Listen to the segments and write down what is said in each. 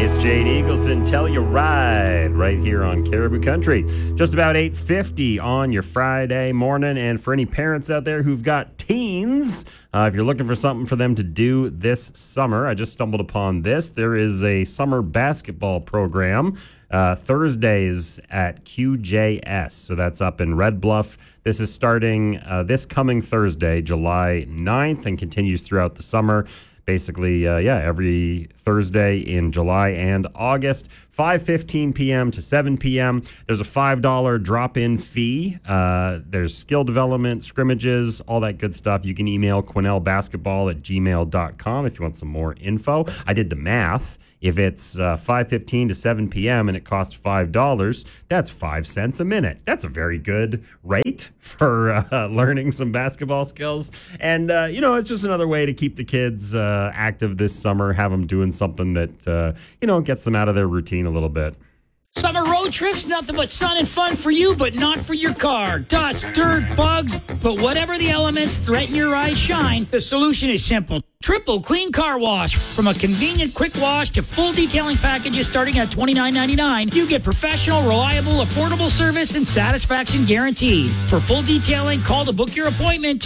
It's Jade Eagleson, Tell You Ride, right here on Caribou Country. Just about 8:50 on your Friday morning. And for any parents out there who've got teens, if you're looking for something for them to do this summer, I just stumbled upon this. There is a summer basketball program Thursdays at QJS. So that's up in Red Bluff. This is starting this coming Thursday, July 9th, and continues throughout the summer. Basically, every Thursday in July and August, 5:15 p.m. to 7 p.m. There's a $5 drop-in fee. There's skill development, scrimmages, all that good stuff. You can email quinnellbasketball@gmail.com if you want some more info. I did the math. If it's 5:15 to 7 p.m. and it costs $5, that's 5 cents a minute. That's a very good rate for learning some basketball skills. And, it's just another way to keep the kids active this summer, have them doing something that, gets them out of their routine a little bit. Summer road trips, nothing but sun and fun for you, but not for your car. Dust, dirt, bugs, but whatever the elements threaten your eyes shine, the solution is simple. Triple Clean Car Wash. From a convenient quick wash to full detailing packages starting at $29.99, you get professional, reliable, affordable service and satisfaction guaranteed. For full detailing, call to book your appointment,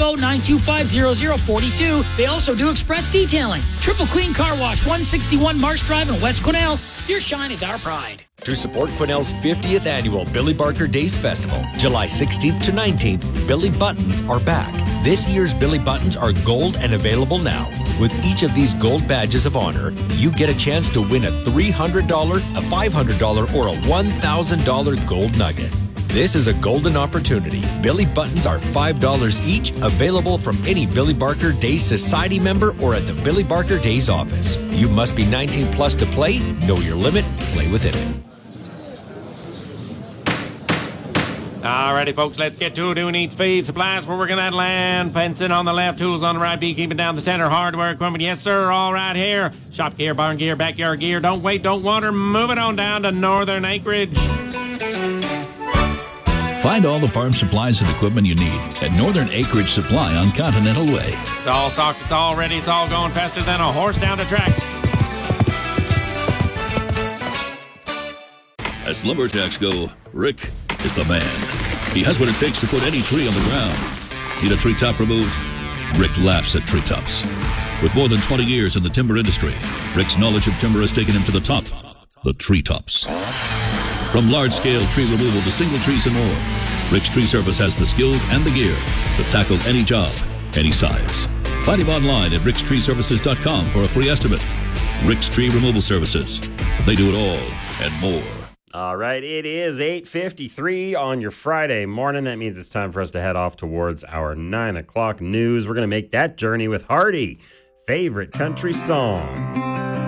250-925-0042. They also do express detailing. Triple Clean Car Wash, 161 Marsh Drive in West Quesnel. Your shine is our pride. To support Quesnel's 50th annual Billy Barker Days Festival, July 16th to 19th, Billy Buttons are back. This year's Billy Buttons are gold and available now. With each of these gold badges of honor, you get a chance to win a $300, a $500, or a $1,000 gold nugget. This is a golden opportunity. Billy Buttons are $5 each, available from any Billy Barker Days Society member or at the Billy Barker Days office. You must be 19 plus to play. Know your limit. Play within it. Alrighty, folks, let's get to it. Who needs feed? Supplies for working that land. Fencing on the left, tools on the right, beekeeping down the center, hardware equipment. Yes, sir, all right here. Shop gear, barn gear, backyard gear. Don't wait, don't wander. Move it on down to Northern Acreage. Find all the farm supplies and equipment you need at Northern Acreage Supply on Continental Way. It's all stocked, it's all ready, it's all going faster than a horse down the track. As lumberjacks go, Rick is the man. He has what it takes to put any tree on the ground. Need a treetop removed? Rick laughs at treetops. With more than 20 years in the timber industry, Rick's knowledge of timber has taken him to the top, the treetops. From large-scale tree removal to single trees and more, Rick's Tree Service has the skills and the gear to tackle any job, any size. Find him online at rickstreeservices.com for a free estimate. Rick's Tree Removal Services. They do it all and more. All right, it is 8:53 on your Friday morning. That means it's time for us to head off towards our 9 o'clock news. We're going to make that journey with Hardy. Favorite country song.